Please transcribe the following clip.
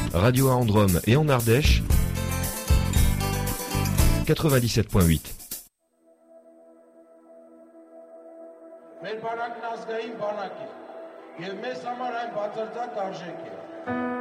Radio à Androme et en Ardèche, 97.8. Մեր բանակն ազգային բանակ է, և մեզ համար այն բացարձակ արժեք է։